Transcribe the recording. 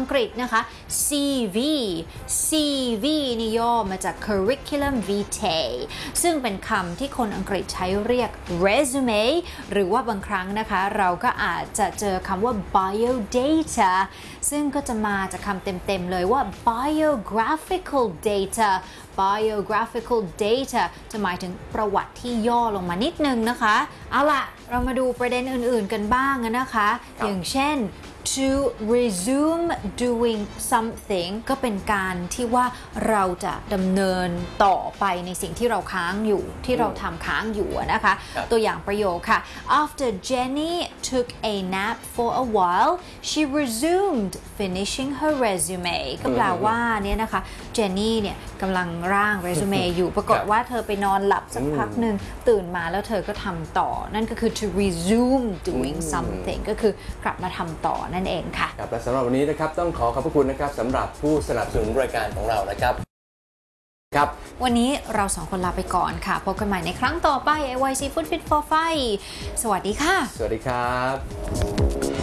กฤษนะคะ CV นี่ย่อมาจาก curriculum vitae ซึ่งเป็นคำที่คนอังกฤษใช้เรียก resume หรือว่าบางครั้งนะคะเราก็อาจจะเจอคำว่า biodata ซึ่งก็จะมาจากคำเต็มๆเลยว่า biographical data จะหมายถึงประวัติที่ย่อลงมานิดนึงนะคะเอาล่ะเรามาดูประเด็นอื่นๆกันบ้างนะคะอย่างเช่น to resume doing something ก็เป็นการที่ว่าเราจะดำเนินต่อไปในสิ่งที่เราค้างอยู่ที่เราทำค้างอยู่นะคะตัวอย่างประโยคค่ะ after Jenny took a nap for a while she resumed finishing her resume ก็แปลว่าเนี่ยนะคะเจนนี่เนี่ยกำลังร่าง resume อยู่ปรากฏว่าเธอไปนอนหลับสักพักหนึ่งตื่นมาแล้วเธอก็ทำต่อนั่นก็คือ to resume doing something ก็คือกลับมาทำต่อนั่นเองค่ะครับและสำหรับวันนี้นะครับต้องขอขอบพระคุณนะครับสำหรับผู้สนับสนุนรายการของเรานะครับครับวันนี้เราสองคนลาไปก่อนค่ะพบกันใหม่ในครั้งต่อไป AYC Food Fit for Fight สวัสดีค่ะสวัสดีครับ